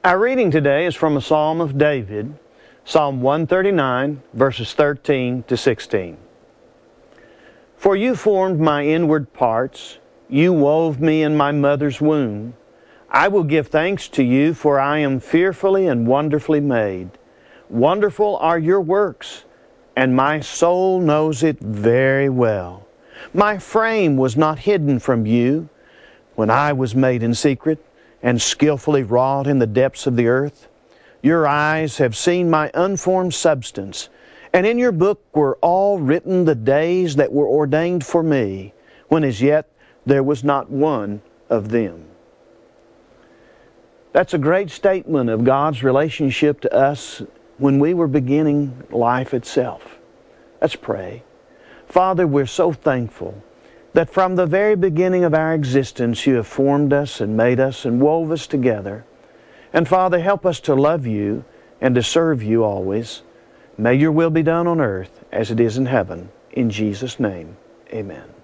Our reading today is from a Psalm of David, Psalm 139, verses 13 to 16. For you formed my inward parts, you wove me in my mother's womb. I will give thanks to you, for I am fearfully and wonderfully made. Wonderful are your works, and my soul knows it very well. My frame was not hidden from you when I was made in secret and skillfully wrought in the depths of the earth. Your eyes have seen my unformed substance, and in your book were all written the days that were ordained for me, when as yet there was not one of them. That's a great statement of God's relationship to us when we were beginning life itself. Let's pray. Father, we're so thankful that from the very beginning of our existence you have formed us and made us and wove us together. And Father, help us to love you and to serve you always. May your will be done on earth as it is in heaven. In Jesus' name, amen.